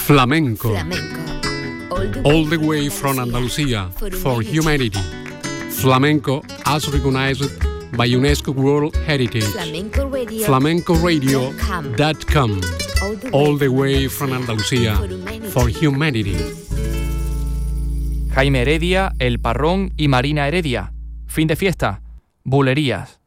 Flamenco. All the way from Andalusia for humanity. Flamenco as recognized by UNESCO World Heritage. FlamencoRadio.com. All the way from Andalusia for humanity. Jaime Heredia, El Parrón y Marina Heredia. Fin de fiesta. Bulerías.